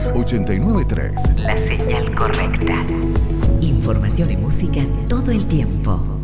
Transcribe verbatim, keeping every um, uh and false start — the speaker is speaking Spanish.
ochenta y nueve tres. La señal correcta. Información y música todo el tiempo.